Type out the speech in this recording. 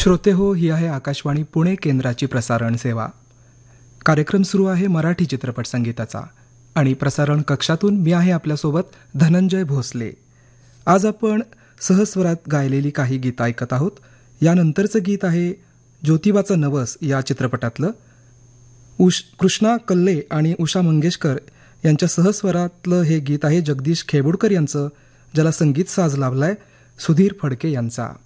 श्रोते हो, ही आहे आकाशवाणी पुणे केंद्राची प्रसारण सेवा. कार्यक्रम सुरू आहे मराठी चित्रपट संगीताचा आणि प्रसारण कक्षातून मी आहे आपल्यासोबत धनंजय भोसले. आज आपण सहस्वरात गायलेली काही गीतं ऐकत आहोत. यानंतरचं गीत आहे ज्योतिबाचा नवस या चित्रपटातलं. कृष्णा कल्ले आणि उषा मंगेशकर यांच्या सहस्वरातलं हे गीत आहे जगदीश खेबुडकर यांचं, ज्याला संगीत साज लाभलाय सुधीर फडके यांचा.